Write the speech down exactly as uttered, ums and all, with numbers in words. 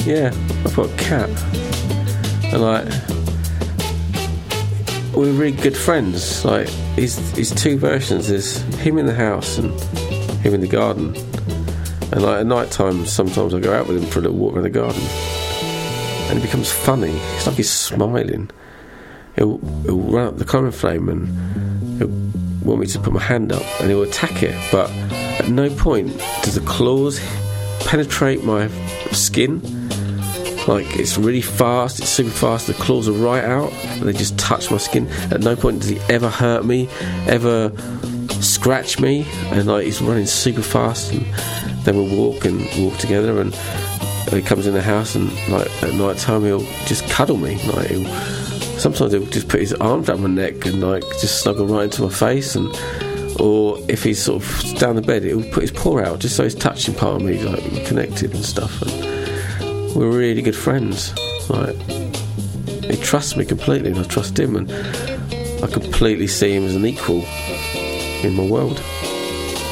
Yeah, I've got a cat. And like, we're really good friends. Like, his, his two versions. There's him in the house and him in the garden. And like at night time, sometimes I go out with him for a little walk around the garden. And it becomes funny. It's like he's smiling. He'll, he'll run up the common flame and he'll want me to put my hand up and he'll attack it. But at no point does the claws penetrate my skin. Like, it's really fast, it's super fast, the claws are right out and they just touch my skin. At no point does he ever hurt me, ever scratch me. And like, he's running super fast, and then we'll walk and walk together, and he comes in the house and like at night time he'll just cuddle me. Like, he'll, sometimes he'll just put his arm down my neck and like just snuggle right into my face. And or if he's sort of down the bed, he'll put his paw out just so he's touching part of me, like we're connected and stuff. And we're really good friends. Like, he trusts me completely and I trust him, and I completely see him as an equal in my world.